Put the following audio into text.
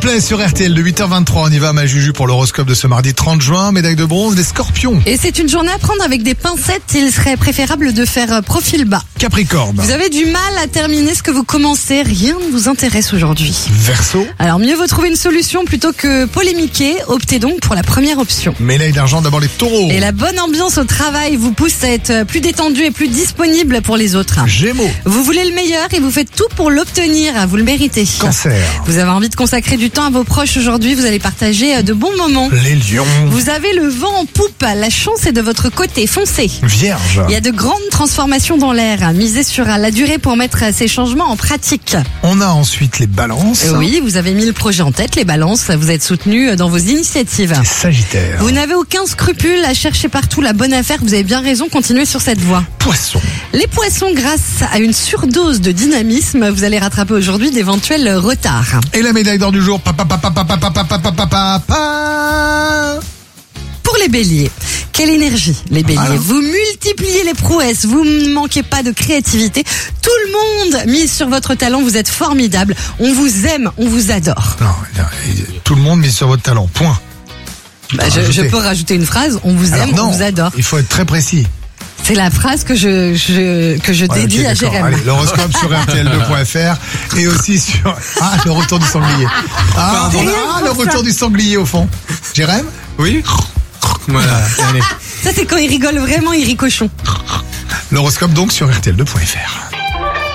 Coldplay sur RTL de 8h23. On y va, ma Juju, pour l'horoscope de ce mardi 30 juin. Médaille de bronze des Scorpions. Et c'est une journée à prendre avec des pincettes. Il serait préférable de faire profil bas. Capricorne. Vous avez du mal à terminer ce que vous commencez. Rien ne vous intéresse aujourd'hui. Verseau. Alors mieux vaut trouver une solution plutôt que polémiquer. Optez donc pour la première option. Médaille d'argent, d'abord les Taureaux. Et la bonne ambiance au travail vous pousse à être plus détendu et plus disponible pour les autres. Gémeaux. Vous voulez le meilleur et vous faites tout pour l'obtenir. Vous le méritez. Cancer. Vous avez envie de consacrer du temps à vos proches aujourd'hui. Vous allez partager de bons moments. Les Lions. Vous avez le vent en poupe. La chance est de votre côté. Foncez. Vierge. Il y a de grandes transformations dans l'air. Misez sur la durée pour mettre ces changements en pratique. On a ensuite les Balances. Oui, vous avez mis le projet en tête, les balances. Vous êtes soutenus dans vos initiatives. Les Sagittaires. Vous n'avez aucun scrupule à chercher partout la bonne affaire. Vous avez bien raison, continuez sur cette voie. Poissons. Les poissons, grâce à une surdose de dynamisme, vous allez rattraper aujourd'hui d'éventuels retards. Et la médaille d'or du jour. Pour les béliers, quelle énergie les béliers. Alors. Vous multipliez les prouesses, vous ne manquez pas de créativité. Tout le monde mise sur votre talent, vous êtes formidable. On vous aime, on vous adore. Non, tout le monde mise sur votre talent. Point. Je peux rajouter une phrase, on vous aime, Alors non, on vous adore. il faut être très précis. C'est la phrase que je Ouais, dédie ok, à d'accord. Jérém. Allez, l'horoscope sur RTL2.fr et aussi sur... Ah, le retour du sanglier. Le retour du sanglier au fond. Jérém? Oui. Voilà. Allez. Ça c'est quand il rigole vraiment, il rit cochon. L'horoscope donc sur RTL2.fr.